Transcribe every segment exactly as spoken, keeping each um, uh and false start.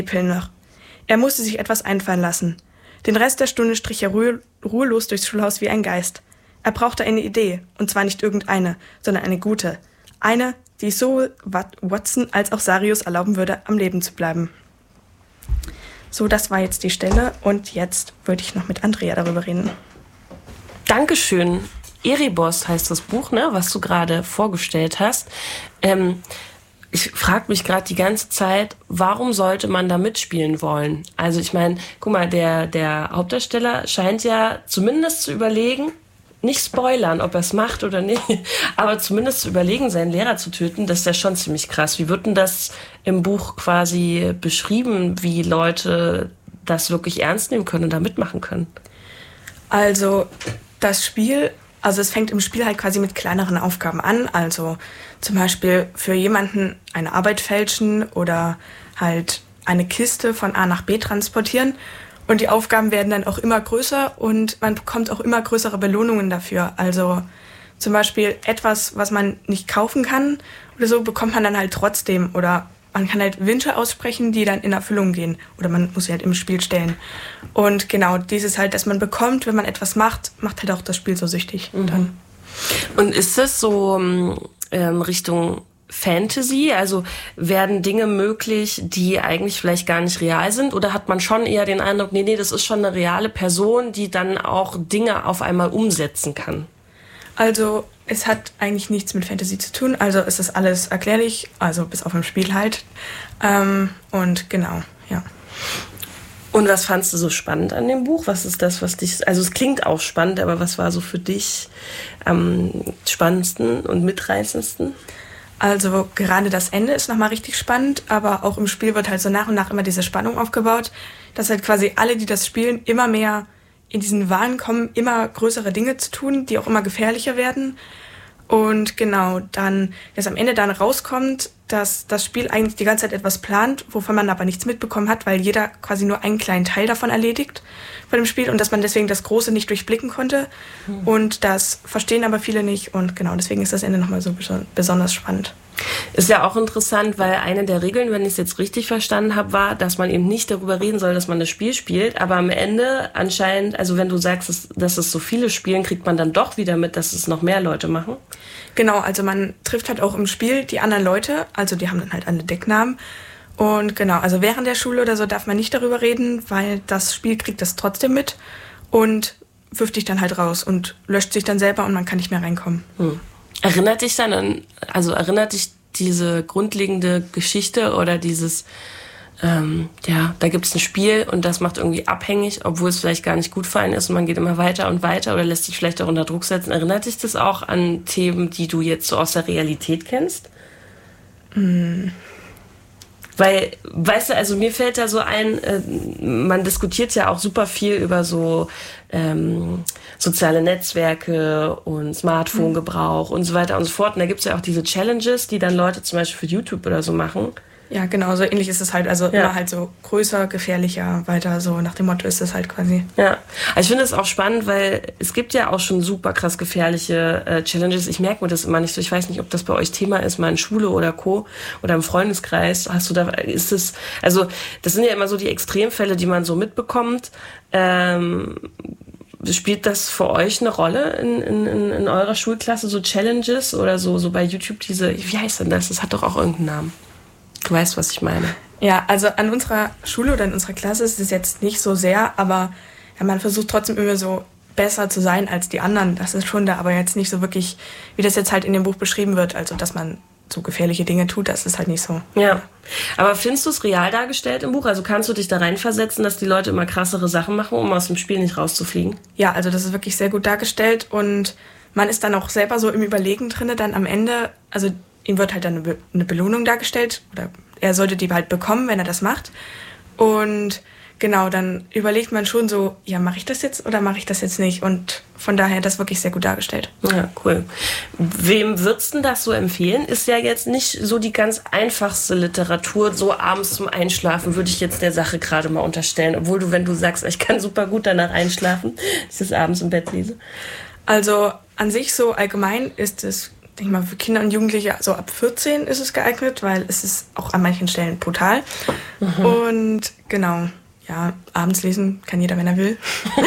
Pillen noch. Er musste sich etwas einfallen lassen. Den Rest der Stunde strich er ruhe- ruhelos durchs Schulhaus wie ein Geist. Er brauchte eine Idee, und zwar nicht irgendeine, sondern eine gute. Eine, die es sowohl Watson als auch Sirius erlauben würde, am Leben zu bleiben. So, das war jetzt die Stelle, und jetzt würde ich noch mit Andrea darüber reden. Dankeschön. Erebos heißt das Buch, ne, was du gerade vorgestellt hast. Ähm, ich frage mich gerade die ganze Zeit, warum sollte man da mitspielen wollen? Also ich meine, guck mal, der, der Hauptdarsteller scheint ja zumindest zu überlegen, nicht spoilern, ob er es macht oder nicht, aber zumindest zu überlegen, seinen Lehrer zu töten, das ist ja schon ziemlich krass. Wie wird denn das im Buch quasi beschrieben, wie Leute das wirklich ernst nehmen können und da mitmachen können? Also das Spiel, also es fängt im Spiel halt quasi mit kleineren Aufgaben an, also zum Beispiel für jemanden eine Arbeit fälschen oder halt eine Kiste von A nach B transportieren. Und die Aufgaben werden dann auch immer größer und man bekommt auch immer größere Belohnungen dafür. Also zum Beispiel etwas, was man nicht kaufen kann oder so, bekommt man dann halt trotzdem. Oder man kann halt Wünsche aussprechen, die dann in Erfüllung gehen. Oder man muss sie halt im Spiel stellen. Und genau dieses halt, dass man bekommt, wenn man etwas macht, macht halt auch das Spiel so süchtig. Mhm. Dann. Und ist das so ähm, Richtung Fantasy? Also werden Dinge möglich, die eigentlich vielleicht gar nicht real sind? Oder hat man schon eher den Eindruck, nee, nee, das ist schon eine reale Person, die dann auch Dinge auf einmal umsetzen kann? Also es hat eigentlich nichts mit Fantasy zu tun. Also es ist alles erklärlich, also bis auf dem Spiel halt. Ähm, und genau, ja. Und was fandst du so spannend an dem Buch? Was ist das, was dich, also es klingt auch spannend, aber was war so für dich am spannendsten und mitreißendsten? Also gerade das Ende ist nochmal richtig spannend, aber auch im Spiel wird halt so nach und nach immer diese Spannung aufgebaut, dass halt quasi alle, die das spielen, immer mehr in diesen Wahn kommen, immer größere Dinge zu tun, die auch immer gefährlicher werden. Und genau, dann, dass am Ende dann rauskommt, dass das Spiel eigentlich die ganze Zeit etwas plant, wovon man aber nichts mitbekommen hat, weil jeder quasi nur einen kleinen Teil davon erledigt von dem Spiel und dass man deswegen das Große nicht durchblicken konnte. Mhm. Und das verstehen aber viele nicht und genau, deswegen ist das Ende nochmal so besonders spannend. Ist ja auch interessant, weil eine der Regeln, wenn ich es jetzt richtig verstanden habe, war, dass man eben nicht darüber reden soll, dass man das Spiel spielt, aber am Ende anscheinend, also wenn du sagst, dass, dass es so viele spielen, kriegt man dann doch wieder mit, dass es noch mehr Leute machen? Genau, also man trifft halt auch im Spiel die anderen Leute, also die haben dann halt alle Decknamen. Und genau, also während der Schule oder so darf man nicht darüber reden, weil das Spiel kriegt das trotzdem mit und wirft dich dann halt raus und löscht sich dann selber und man kann nicht mehr reinkommen. Hm. Erinnert dich dann an, also erinnert dich diese grundlegende Geschichte oder dieses, ähm, ja, da gibt es ein Spiel und das macht irgendwie abhängig, obwohl es vielleicht gar nicht gut für einen ist und man geht immer weiter und weiter oder lässt sich vielleicht auch unter Druck setzen. Erinnert dich das auch an Themen, die du jetzt so aus der Realität kennst? Mm. Weil, weißt du, also mir fällt da so ein, äh, man diskutiert ja auch super viel über so ähm, soziale Netzwerke und Smartphone-Gebrauch und so weiter und so fort. Und da gibt's ja auch diese Challenges, die dann Leute zum Beispiel für YouTube oder so machen. Ja, genau, so ähnlich ist es halt. Also ja. Immer halt so größer, gefährlicher, weiter, so nach dem Motto ist es halt quasi. Ja, also ich finde es auch spannend, weil es gibt ja auch schon super krass gefährliche äh, Challenges. Ich merke mir das immer nicht so. Ich weiß nicht, ob das bei euch Thema ist, mal in Schule oder Co. oder im Freundeskreis. Hast du da, ist es, also das sind ja immer so die Extremfälle, die man so mitbekommt. Ähm, spielt das für euch eine Rolle in, in, in eurer Schulklasse, so Challenges oder so, so bei YouTube diese, wie heißt denn das? Das hat doch auch irgendeinen Namen. Du weißt, was ich meine. Ja, also an unserer Schule oder in unserer Klasse ist es jetzt nicht so sehr, aber ja, man versucht trotzdem immer so besser zu sein als die anderen. Das ist schon da, aber jetzt nicht so wirklich, wie das jetzt halt in dem Buch beschrieben wird, also dass man so gefährliche Dinge tut, das ist halt nicht so. Ja, aber findest du es real dargestellt im Buch? Also kannst du dich da reinversetzen, dass die Leute immer krassere Sachen machen, um aus dem Spiel nicht rauszufliegen? Ja, also das ist wirklich sehr gut dargestellt und man ist dann auch selber so im Überlegen drinne, dann am Ende, also ihm wird halt dann eine, Be- eine Belohnung dargestellt oder er sollte die halt bekommen, wenn er das macht. Und genau, dann überlegt man schon so, ja, mache ich das jetzt oder mache ich das jetzt nicht? Und von daher das wirklich sehr gut dargestellt. Ja, cool. Wem würdest du das so empfehlen? Ist ja jetzt nicht so die ganz einfachste Literatur, so abends zum Einschlafen, würde ich jetzt der Sache gerade mal unterstellen. Obwohl du, wenn du sagst, ich kann super gut danach einschlafen, dass ich das abends im Bett lese. Also an sich so allgemein ist es, denke mal, für Kinder und Jugendliche, so ab vierzehn ist es geeignet, weil es ist auch an manchen Stellen brutal. Mhm. Und genau, ja, abends lesen kann jeder, wenn er will.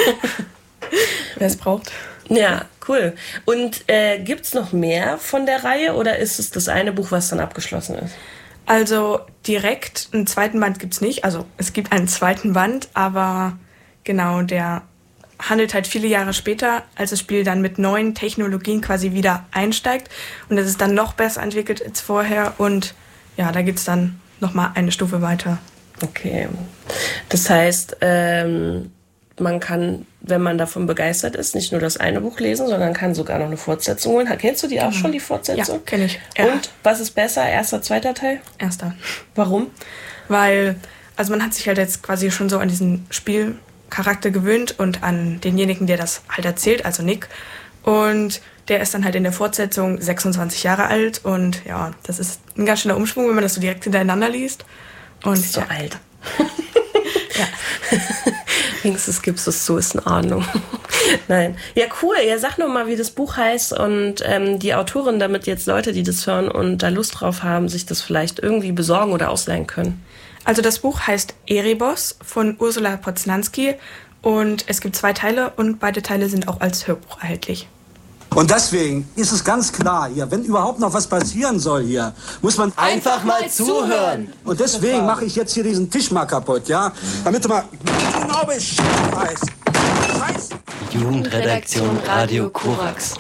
Wer es braucht. Ja, cool. Und äh, gibt es noch mehr von der Reihe oder ist es das eine Buch, was dann abgeschlossen ist? Also direkt einen zweiten Band gibt es nicht. Also es gibt einen zweiten Band, aber genau, der handelt halt viele Jahre später, als das Spiel dann mit neuen Technologien quasi wieder einsteigt. Und es ist dann noch besser entwickelt als vorher. Und ja, da geht es dann nochmal eine Stufe weiter. Okay. Das heißt, ähm, man kann, wenn man davon begeistert ist, nicht nur das eine Buch lesen, sondern kann sogar noch eine Fortsetzung holen. Kennst du die auch schon, die Fortsetzung? Ja, kenne ich. Ja. Und was ist besser, erster, zweiter Teil? Erster. Warum? Weil, also man hat sich halt jetzt quasi schon so an diesen Spielcharakter gewöhnt und an denjenigen, der das halt erzählt, also Nick. Und der ist dann halt in der Fortsetzung sechsundzwanzig Jahre alt und ja, das ist ein ganz schöner Umschwung, wenn man das so direkt hintereinander liest. Und ist so ja. alt. Ja. Wenigstens gibst du es so, ist in Ordnung. Nein. Ja, cool. Ja, sag noch mal, wie das Buch heißt und ähm, die Autorin, damit jetzt Leute, die das hören und da Lust drauf haben, sich das vielleicht irgendwie besorgen oder ausleihen können. Also das Buch heißt Erebos von Ursula Poznanski und es gibt zwei Teile und beide Teile sind auch als Hörbuch erhältlich. Und deswegen ist es ganz klar hier, wenn überhaupt noch was passieren soll hier, muss man einfach mal zuhören. Und deswegen mache ich jetzt hier diesen Tisch mal kaputt, ja? Damit du mal genau Bescheid weißt. Scheiße. Jugendredaktion Radio Korax.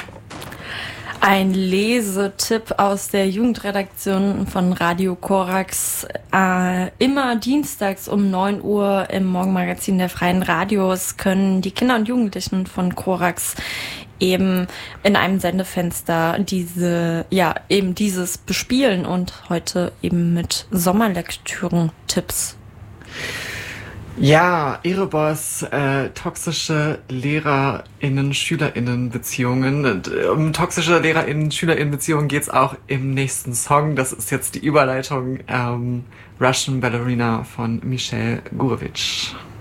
Ein Lesetipp aus der Jugendredaktion von Radio Korax. Äh, immer dienstags um neun Uhr im Morgenmagazin der Freien Radios können die Kinder und Jugendlichen von Korax eben in einem Sendefenster diese, ja, eben dieses bespielen und heute eben mit Sommerlektüren-Tipps. Ja, Erebos, äh, toxische LehrerInnen-SchülerInnen-Beziehungen. Und, äh, um toxische LehrerInnen-SchülerInnen-Beziehungen geht's auch im nächsten Song. Das ist jetzt die Überleitung ähm, Russian Ballerina von Michel Gurevich.